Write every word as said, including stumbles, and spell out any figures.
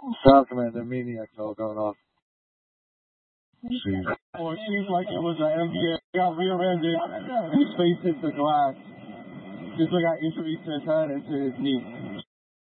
South Command, they're maniacs all going off. Jeez. Oh, it seems like it was an M B A. Got rear-ended. His face hit the glass. Just like got injuries to his head and to his knee.